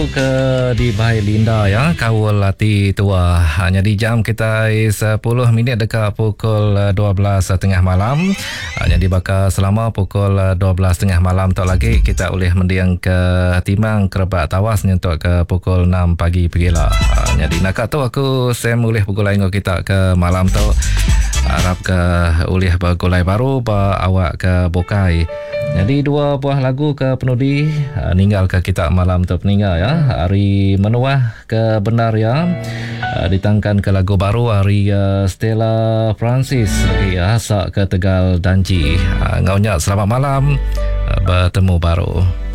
lagu ke di Bahai Linda ya, Kawul Hati Tua. Jadi jam kita 10 minit dekat pukul 12 tengah malam. Jadi bakal selama pukul 12 tengah malam tak lagi kita boleh mendiang ke timang kerabat tawas untuk ke pukul 6 pagi pergilah. Jadi nak tu aku Sam boleh pukul lain kita ke malam tu. Harap ke oleh bergulai baru ba awak ke Bokai. Jadi dua buah lagu ke penudi ninggal ke kita malam tu peninggal ya. Hari Menuah ke Benar ya. Ditangkan ke lagu baru hari Stella Francis lagi Hasak ke Tegal Danji. Ngaunya selamat malam, bertemu baru.